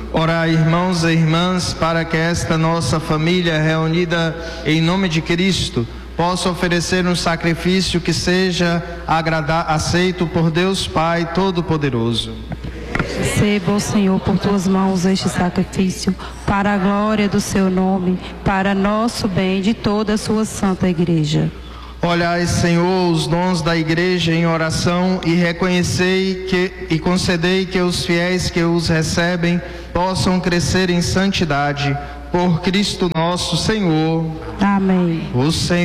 Orai, irmãos e irmãs, para que esta nossa família reunida em nome de Cristo possa oferecer um sacrifício que seja aceito por Deus Pai Todo-Poderoso. Receba, ó Senhor, por tuas mãos este sacrifício, para a glória do seu nome, para nosso bem e de toda a sua santa igreja. Olhai, Senhor, os dons da igreja em oração e e concedei que os fiéis que os recebem possam crescer em santidade. Por Cristo nosso Senhor. Amém. O Senhor